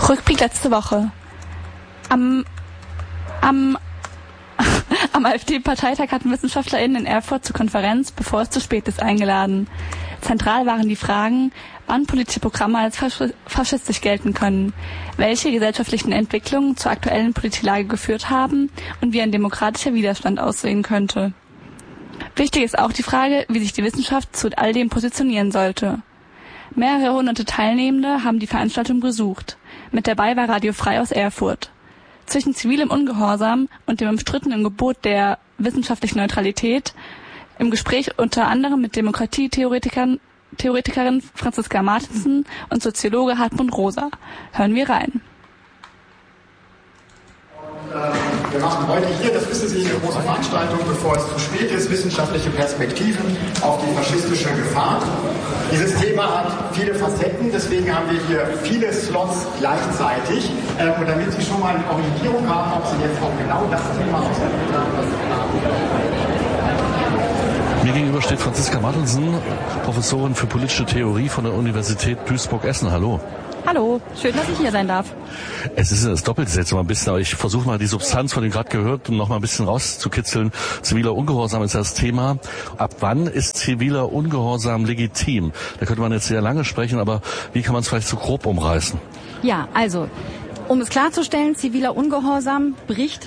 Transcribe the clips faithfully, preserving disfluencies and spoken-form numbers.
Rückblick letzte Woche. Am, am, am AfD-Parteitag hatten WissenschaftlerInnen in Erfurt zur Konferenz, bevor es zu spät ist, eingeladen. Zentral waren die Fragen, wann politische Programme als faschistisch gelten können, welche gesellschaftlichen Entwicklungen zur aktuellen politischen Lage geführt haben und wie ein demokratischer Widerstand aussehen könnte. Wichtig ist auch die Frage, wie sich die Wissenschaft zu all dem positionieren sollte. Mehrere hunderte Teilnehmende haben die Veranstaltung besucht. Mit dabei war Radio Frei aus Erfurt. Zwischen zivilem Ungehorsam und dem umstrittenen Gebot der wissenschaftlichen Neutralität im Gespräch unter anderem mit Demokratietheoretikerin Theoretikerin Franziska Martensen und Soziologe Hartmut Rosa. Hören wir rein. Wir machen heute hier, das wissen Sie, eine große Veranstaltung, bevor es zu spät ist, wissenschaftliche Perspektiven auf die faschistische Gefahr. Dieses Thema hat viele Facetten, deswegen haben wir hier viele Slots gleichzeitig. Und damit Sie schon mal eine Orientierung haben, ob Sie jetzt auch genau das Thema ausgewählt haben, was Sie haben. Mir gegenüber steht Franziska Martensen, Professorin für politische Theorie von der Universität Duisburg-Essen. Hallo. Hallo, schön, dass ich hier sein darf. Es ist das Doppelte jetzt mal ein bisschen, aber ich versuche mal die Substanz von dem gerade gehört, um noch mal ein bisschen rauszukitzeln. Ziviler Ungehorsam ist das Thema. Ab wann ist ziviler Ungehorsam legitim? Da könnte man jetzt sehr lange sprechen, aber wie kann man es vielleicht so grob umreißen? Ja, also, um es klarzustellen, ziviler Ungehorsam bricht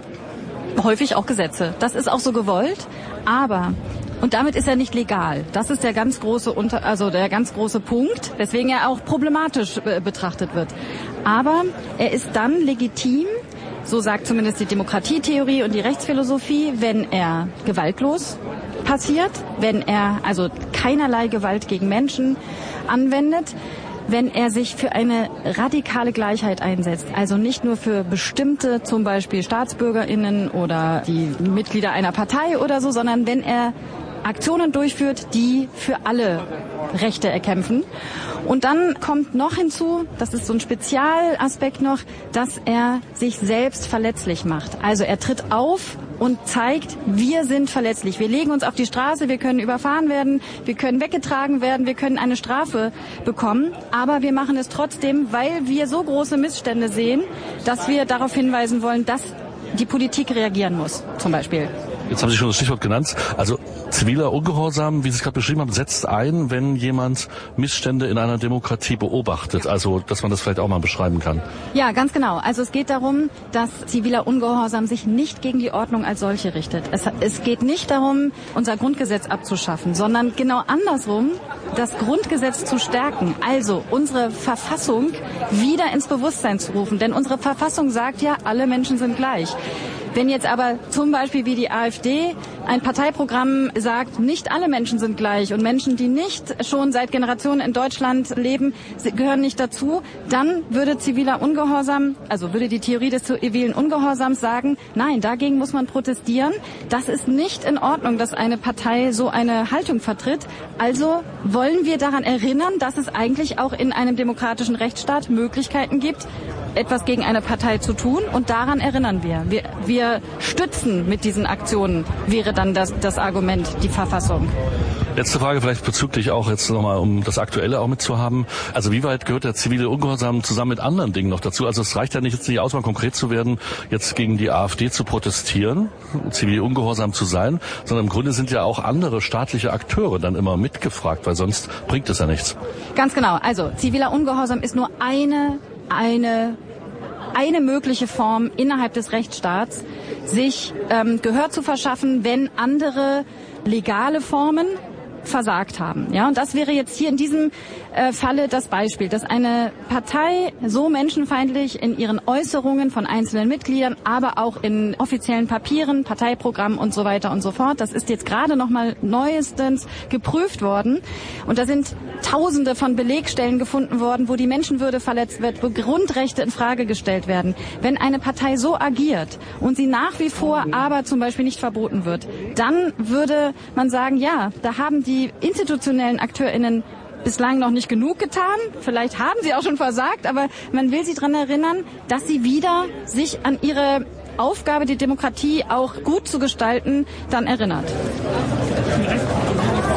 häufig auch Gesetze. Das ist auch so gewollt, aber und damit ist er nicht legal. Das ist der ganz große Unter, also der ganz große Punkt, weswegen er auch problematisch äh, betrachtet wird. Aber er ist dann legitim, so sagt zumindest die Demokratietheorie und die Rechtsphilosophie, wenn er gewaltlos passiert, wenn er also keinerlei Gewalt gegen Menschen anwendet, wenn er sich für eine radikale Gleichheit einsetzt, also nicht nur für bestimmte, zum Beispiel StaatsbürgerInnen oder die Mitglieder einer Partei oder so, sondern wenn er Aktionen durchführt, die für alle Rechte erkämpfen. Und dann kommt noch hinzu, das ist so ein Spezialaspekt noch, dass er sich selbst verletzlich macht. Also er tritt auf und zeigt, wir sind verletzlich. Wir legen uns auf die Straße, wir können überfahren werden, wir können weggetragen werden, wir können eine Strafe bekommen. Aber wir machen es trotzdem, weil wir so große Missstände sehen, dass wir darauf hinweisen wollen, dass die Politik reagieren muss, zum Beispiel. Jetzt haben Sie schon das Stichwort genannt. Also ziviler Ungehorsam, wie Sie es gerade beschrieben haben, setzt ein, wenn jemand Missstände in einer Demokratie beobachtet. Also, dass man das vielleicht auch mal beschreiben kann. Ja, ganz genau. Also es geht darum, dass ziviler Ungehorsam sich nicht gegen die Ordnung als solche richtet. Es, es geht nicht darum, unser Grundgesetz abzuschaffen, sondern genau andersrum, das Grundgesetz zu stärken. Also unsere Verfassung wieder ins Bewusstsein zu rufen. Denn unsere Verfassung sagt ja, alle Menschen sind gleich. Wenn jetzt aber zum Beispiel wie die AfD ein Parteiprogramm sagt, nicht alle Menschen sind gleich und Menschen, die nicht schon seit Generationen in Deutschland leben, gehören nicht dazu, dann würde ziviler Ungehorsam, also würde die Theorie des zivilen Ungehorsams sagen, nein, dagegen muss man protestieren. Das ist nicht in Ordnung, dass eine Partei so eine Haltung vertritt. Also wollen wir daran erinnern, dass es eigentlich auch in einem demokratischen Rechtsstaat Möglichkeiten gibt, etwas gegen eine Partei zu tun, und daran erinnern wir. Wir, wir stützen mit diesen Aktionen, wäre dann das, das Argument, die Verfassung. Letzte Frage vielleicht bezüglich auch jetzt nochmal, um das Aktuelle auch mitzuhaben. Also wie weit gehört der zivile Ungehorsam zusammen mit anderen Dingen noch dazu? Also es reicht ja nicht, jetzt nicht aus, mal konkret zu werden, jetzt gegen die AfD zu protestieren, zivil ungehorsam zu sein, sondern im Grunde sind ja auch andere staatliche Akteure dann immer mitgefragt, weil sonst bringt es ja nichts. Ganz genau. Also ziviler Ungehorsam ist nur eine eine eine mögliche Form innerhalb des Rechtsstaats, sich ähm, Gehör zu verschaffen, wenn andere legale Formen versagt haben. Ja, und das wäre jetzt hier in diesem äh, Falle das Beispiel, dass eine Partei so menschenfeindlich in ihren Äußerungen von einzelnen Mitgliedern, aber auch in offiziellen Papieren, Parteiprogrammen und so weiter und so fort, das ist jetzt gerade noch mal neuestens geprüft worden, und da sind Tausende von Belegstellen gefunden worden, wo die Menschenwürde verletzt wird, wo Grundrechte in Frage gestellt werden. Wenn eine Partei so agiert und sie nach wie vor aber zum Beispiel nicht verboten wird, dann würde man sagen, ja, da haben die institutionellen AkteurInnen bislang noch nicht genug getan. Vielleicht haben sie auch schon versagt, aber man will sie daran erinnern, dass sie wieder sich an ihre Aufgabe, die Demokratie auch gut zu gestalten, dann erinnert. Auf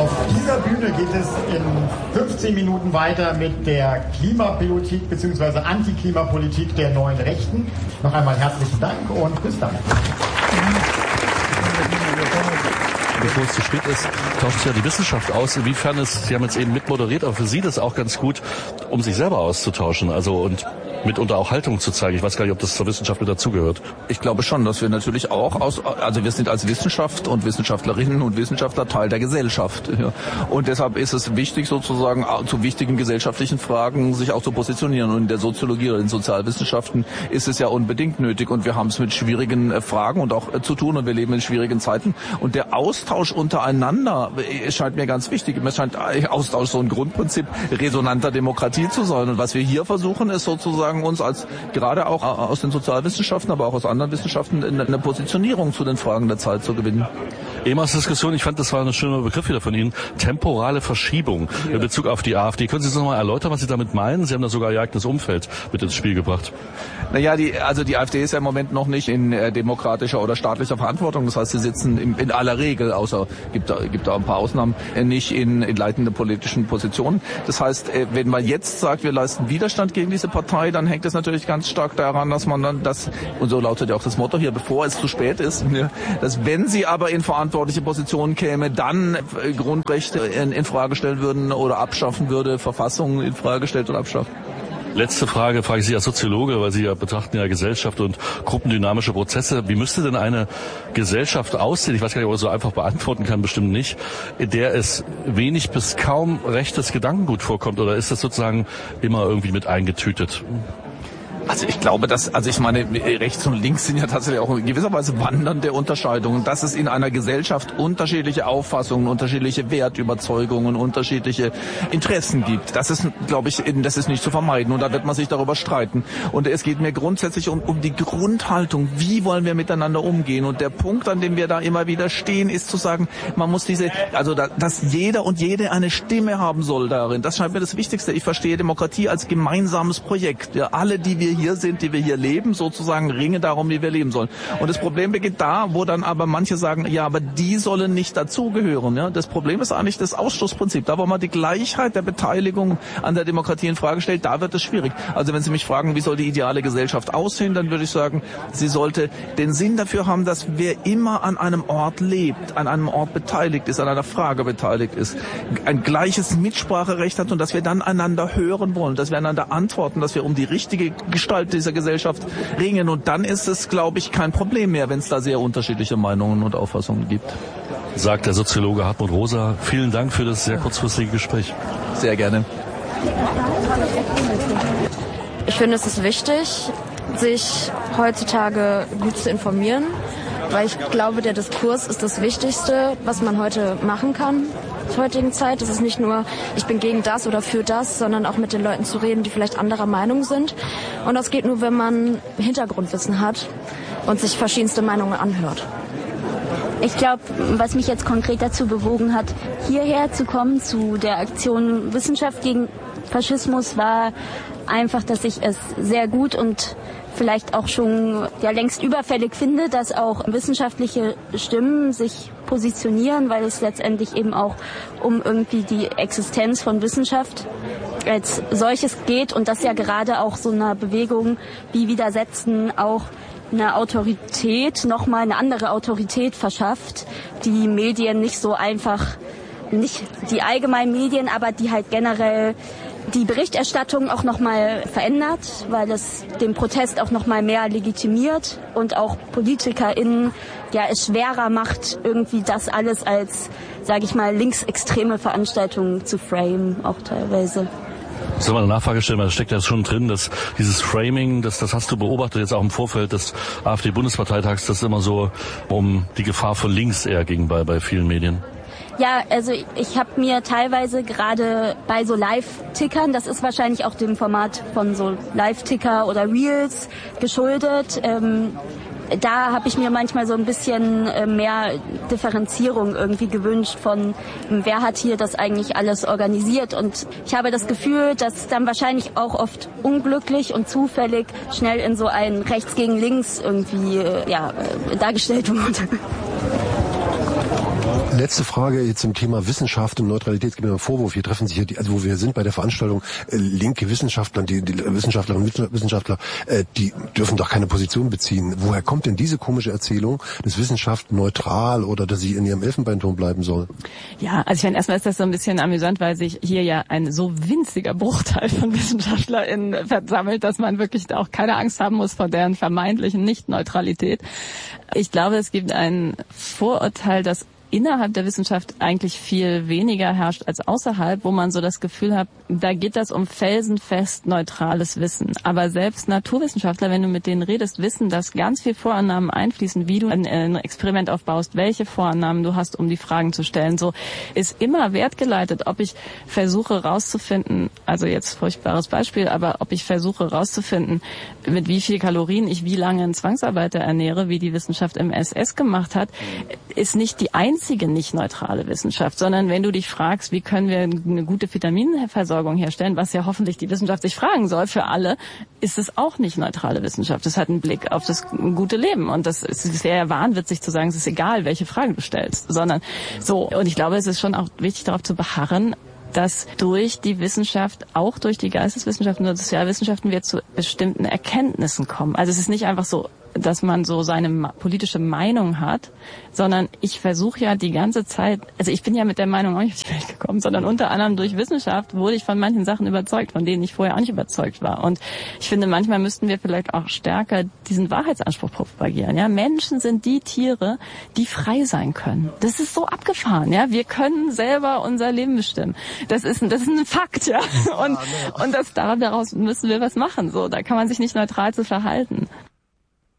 dieser Bühne geht es in fünfzehn Minuten weiter mit der Klimapolitik bzw. Antiklimapolitik der neuen Rechten. Noch einmal herzlichen Dank und bis dann. Bevor es zu spät ist, tauscht sich ja die Wissenschaft aus. Inwiefern ist, Sie haben jetzt eben mitmoderiert, aber für Sie das auch ganz gut, um sich selber auszutauschen, also und mitunter auch Haltung zu zeigen. Ich weiß gar nicht, ob das zur Wissenschaft mit dazugehört. Ich glaube schon, dass wir natürlich auch aus, also wir sind als Wissenschaft und Wissenschaftlerinnen und Wissenschaftler Teil der Gesellschaft. Ja. Und deshalb ist es wichtig, sozusagen zu wichtigen gesellschaftlichen Fragen sich auch zu positionieren. Und in der Soziologie oder in Sozialwissenschaften ist es ja unbedingt nötig. Und wir haben es mit schwierigen Fragen und auch zu tun. Und wir leben in schwierigen Zeiten. Und der Austausch untereinander scheint mir ganz wichtig. Mir scheint Austausch so ein Grundprinzip resonanter Demokratie zu sein. Und was wir hier versuchen, ist sozusagen uns als gerade auch aus den Sozialwissenschaften, aber auch aus anderen Wissenschaften eine Positionierung zu den Fragen der Zeit zu gewinnen. Eben aus der Diskussion, ich fand, das war ein schöner Begriff wieder von Ihnen, temporale Verschiebung in Bezug auf die AfD. Können Sie das nochmal erläutern, was Sie damit meinen? Sie haben da sogar Ihr eigenes Umfeld mit ins Spiel gebracht. Naja, die, also die AfD ist ja im Moment noch nicht in äh, demokratischer oder staatlicher Verantwortung. Das heißt, sie sitzen in, in aller Regel, außer gibt da, gibt da ein paar Ausnahmen, äh, nicht in, in leitenden politischen Positionen. Das heißt, äh, wenn man jetzt sagt, wir leisten Widerstand gegen diese Partei, dann hängt es natürlich ganz stark daran, dass man dann das, und so lautet ja auch das Motto hier, bevor es zu spät ist, ja, dass wenn sie aber in verantwortliche Positionen käme, dann äh, Grundrechte in, in Frage stellen würden oder abschaffen würde, Verfassungen in Frage stellt oder abschafft. Letzte Frage frage ich Sie als Soziologe, weil Sie ja betrachten ja Gesellschaft und gruppendynamische Prozesse. Wie müsste denn eine Gesellschaft aussehen? Ich weiß gar nicht, ob ich so einfach beantworten kann, bestimmt nicht, in der es wenig bis kaum rechtes Gedankengut vorkommt, oder ist das sozusagen immer irgendwie mit eingetütet? Also ich glaube, dass, also ich meine, rechts und links sind ja tatsächlich auch in gewisser Weise wandernde Unterscheidungen, dass es in einer Gesellschaft unterschiedliche Auffassungen, unterschiedliche Wertüberzeugungen, unterschiedliche Interessen gibt. Das ist, glaube ich, das ist nicht zu vermeiden und da wird man sich darüber streiten. Und es geht mir grundsätzlich um, um die Grundhaltung, wie wollen wir miteinander umgehen? Und der Punkt, an dem wir da immer wieder stehen, ist zu sagen, man muss diese, also da, dass jeder und jede eine Stimme haben soll darin. Das scheint mir das Wichtigste. Ich verstehe Demokratie als gemeinsames Projekt. Ja, alle, die wir hier sind, die wir hier leben, sozusagen ringen darum, wie wir leben sollen. Und das Problem beginnt da, wo dann aber manche sagen, ja, aber die sollen nicht dazugehören. Ja? Das Problem ist eigentlich das Ausschlussprinzip. Da, wo man die Gleichheit der Beteiligung an der Demokratie in Frage stellt, da wird es schwierig. Also wenn Sie mich fragen, wie soll die ideale Gesellschaft aussehen, dann würde ich sagen, sie sollte den Sinn dafür haben, dass wer immer an einem Ort lebt, an einem Ort beteiligt ist, an einer Frage beteiligt ist, ein gleiches Mitspracherecht hat und dass wir dann einander hören wollen, dass wir einander antworten, dass wir um die richtige Gestalt dieser Gesellschaft ringen. Und dann ist es, glaube ich, kein Problem mehr, wenn es da sehr unterschiedliche Meinungen und Auffassungen gibt. Sagt der Soziologe Hartmut Rosa. Vielen Dank für das sehr kurzfristige Gespräch. Sehr gerne. Ich finde, es ist wichtig, sich heutzutage gut zu informieren, weil ich glaube, der Diskurs ist das Wichtigste, was man heute machen kann. Zur heutigen Zeit. Das ist nicht nur, ich bin gegen das oder für das, sondern auch mit den Leuten zu reden, die vielleicht anderer Meinung sind. Und das geht nur, wenn man Hintergrundwissen hat und sich verschiedenste Meinungen anhört. Ich glaube, was mich jetzt konkret dazu bewogen hat, hierher zu kommen, zu der Aktion Wissenschaft gegen Faschismus, war einfach, dass ich es sehr gut und vielleicht auch schon ja längst überfällig finde, dass auch wissenschaftliche Stimmen sich positionieren, weil es letztendlich eben auch um irgendwie die Existenz von Wissenschaft als solches geht und das ja gerade auch so einer Bewegung wie Widersetzen auch eine Autorität, nochmal eine andere Autorität verschafft, die Medien nicht so einfach, nicht die allgemeinen Medien, aber die halt generell die Berichterstattung auch nochmal verändert, weil es den Protest auch nochmal mehr legitimiert und auch PolitikerInnen ja es schwerer macht, irgendwie das alles als, sage ich mal, linksextreme Veranstaltungen zu framen, auch teilweise. Ich soll mal eine Nachfrage stellen, weil da steckt ja schon drin, dass dieses Framing, das, das hast du beobachtet jetzt auch im Vorfeld des AfD-Bundesparteitags, das ist immer so um die Gefahr von links eher ging bei, bei vielen Medien. Ja, also ich habe mir teilweise gerade bei so Live-Tickern, das ist wahrscheinlich auch dem Format von so Live-Ticker oder Reels geschuldet, ähm, da habe ich mir manchmal so ein bisschen äh, mehr Differenzierung irgendwie gewünscht von, wer hat hier das eigentlich alles organisiert. Und ich habe das Gefühl, dass dann wahrscheinlich auch oft unglücklich und zufällig schnell in so ein Rechts gegen Links irgendwie äh, ja, äh, dargestellt wurde. Letzte Frage jetzt zum Thema Wissenschaft und Neutralität. Es gibt einen Vorwurf, hier treffen sich hier, die, also wo wir sind bei der Veranstaltung, äh, linke Wissenschaftler, die, die Wissenschaftlerinnen und Wissenschaftler, äh, die dürfen doch keine Position beziehen. Woher kommt denn diese komische Erzählung, dass Wissenschaft neutral oder dass sie in ihrem Elfenbeinturm bleiben soll? Ja, also ich meine, erstmal ist das so ein bisschen amüsant, weil sich hier ja ein so winziger Bruchteil von WissenschaftlerInnen versammelt, dass man wirklich auch keine Angst haben muss vor deren vermeintlichen Nicht-Neutralität. Ich glaube, es gibt ein Vorurteil, das innerhalb der Wissenschaft eigentlich viel weniger herrscht als außerhalb, wo man so das Gefühl hat, da geht das um felsenfest neutrales Wissen. Aber selbst Naturwissenschaftler, wenn du mit denen redest, wissen, dass ganz viel Vorannahmen einfließen, wie du ein, ein Experiment aufbaust, welche Vorannahmen du hast, um die Fragen zu stellen. So ist immer wertgeleitet, ob ich versuche rauszufinden, also jetzt furchtbares Beispiel, aber ob ich versuche rauszufinden, mit wie viel Kalorien ich wie lange einen Zwangsarbeiter ernähre, wie die Wissenschaft im S S gemacht hat, ist nicht die einzige nicht neutrale Wissenschaft, sondern wenn du dich fragst, wie können wir eine gute Vitaminversorgung herstellen, was ja hoffentlich die Wissenschaft sich fragen soll für alle, ist es auch nicht neutrale Wissenschaft. Das hat einen Blick auf das gute Leben und das ist sehr wahnwitzig zu sagen, es ist egal, welche Frage du stellst, sondern so. Und ich glaube, es ist schon auch wichtig, darauf zu beharren, dass durch die Wissenschaft, auch durch die Geisteswissenschaften und Sozialwissenschaften, wir zu bestimmten Erkenntnissen kommen. Also es ist nicht einfach so, dass man so seine politische Meinung hat, sondern ich versuche ja die ganze Zeit, also ich bin ja mit der Meinung auch nicht auf die Welt gekommen, sondern unter anderem durch Wissenschaft wurde ich von manchen Sachen überzeugt, von denen ich vorher auch nicht überzeugt war. Und ich finde, manchmal müssten wir vielleicht auch stärker diesen Wahrheitsanspruch propagieren. Ja, Menschen sind die Tiere, die frei sein können. Das ist so abgefahren. Ja, wir können selber unser Leben bestimmen. Das ist, das ist ein Fakt. Ja, und und das daraus müssen wir was machen. So, da kann man sich nicht neutral zu verhalten.